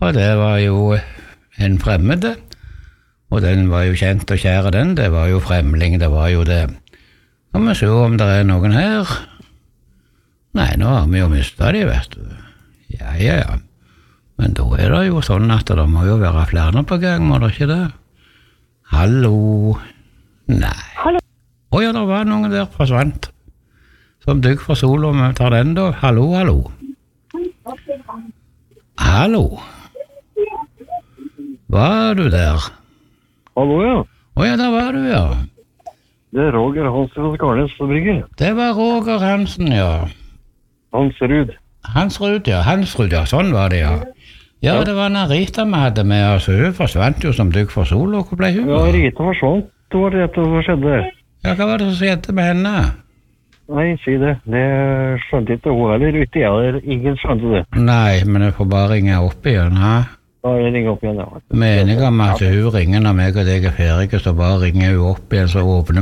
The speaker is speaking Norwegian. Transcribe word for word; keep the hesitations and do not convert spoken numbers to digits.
Og det var jo en fremmede, og den var jo kjent og kjære den, det var jo fremling, det var jo det. Kan vi se om det er noen her? Nei, nå har vi jo mistet de, vet du. Ja, ja, ja. Men da er det jo sånn at det må jo være flere på gang, må det ikke det? Hallo? Nei. Hallo? Åja, det var noen der forsvant. Som dugg for sol, om vi tar den da. Hallo, hallo. Hallo? Var du der? Hallo, ja. Åja, der var du, ja. Det er Roger Hansen og Karnes fabrikker. Det var Roger Hansen, ja. Hansrud. Hansrud, ja. Hansrud, ja. Sånn var det, ja. Ja, det var en Rita vi hadde med oss. Hun forsvant jo som dugg for sol, og hvor ble hun? Ja, Rita forsvant. Det var det som skjedde. Ja, hva var det som skjedde med henne? Nei, si det. Det skjønte ikke hun heller. Ute jeg eller ingen skjønte det. Nei, men jeg får bare ringe opp igjen, ha? Da er det ringe opp igjen, ja. Meningen om at hun ringer når meg og deg er ferdige, så bare ringer hun opp igjen, så åpner